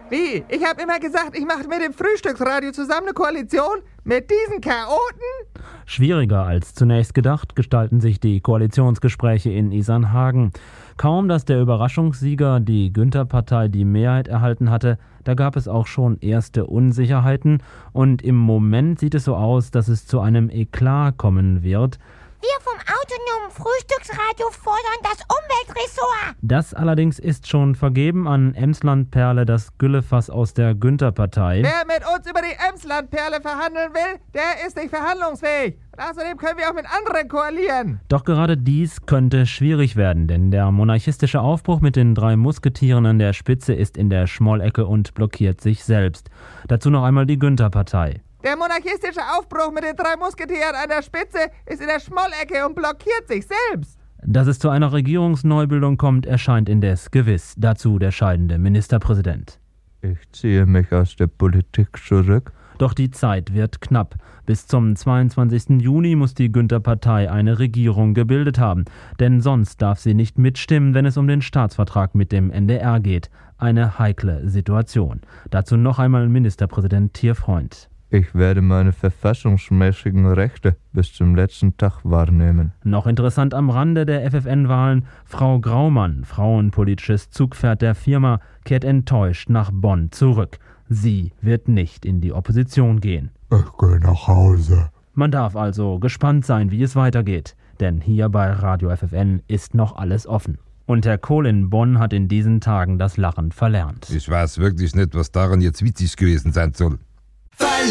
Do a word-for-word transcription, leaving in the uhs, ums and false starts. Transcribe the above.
Wie? Ich habe immer gesagt, ich mache mit dem Frühstücksradio zusammen eine Koalition mit diesen Chaoten? Schwieriger als zunächst gedacht gestalten sich die Koalitionsgespräche in Isernhagen. Kaum, dass der Überraschungssieger, die Günther-Partei, die Mehrheit erhalten hatte, da gab es auch schon erste Unsicherheiten. Und im Moment sieht es so aus, dass es zu einem Eklat kommen wird. Wir vom autonomen Frühstücksradio fordern das Umweltressort. Das allerdings ist schon vergeben an Emsland-Perle, das Güllefass aus der Günther-Partei. Wer mit uns über die Emsland-Perle verhandeln will, der ist nicht verhandlungsfähig. Und außerdem können wir auch mit anderen koalieren. Doch gerade dies könnte schwierig werden, denn der monarchistische Aufbruch mit den drei Musketieren an der Spitze ist in der Schmollecke und blockiert sich selbst. Dazu noch einmal die Günther-Partei. Der monarchistische Aufbruch mit den drei Musketieren an der Spitze ist in der Schmollecke und blockiert sich selbst. Dass es zu einer Regierungsneubildung kommt, erscheint indes gewiss. Dazu der scheidende Ministerpräsident. Ich ziehe mich aus der Politik zurück. Doch die Zeit wird knapp. Bis zum zweiundzwanzigsten Juni muss die Günther-Partei eine Regierung gebildet haben. Denn sonst darf sie nicht mitstimmen, wenn es um den Staatsvertrag mit dem N D R geht. Eine heikle Situation. Dazu noch einmal Ministerpräsident Thierfreund. Ich werde meine verfassungsmäßigen Rechte bis zum letzten Tag wahrnehmen. Noch interessant am Rande der F F N-Wahlen: Frau Graumann, frauenpolitisches Zugpferd der Firma, kehrt enttäuscht nach Bonn zurück. Sie wird nicht in die Opposition gehen. Ich gehe nach Hause. Man darf also gespannt sein, wie es weitergeht. Denn hier bei Radio F F N ist noch alles offen. Und Herr Kohl in Bonn hat in diesen Tagen das Lachen verlernt. Ich weiß wirklich nicht, was daran jetzt witzig gewesen sein soll.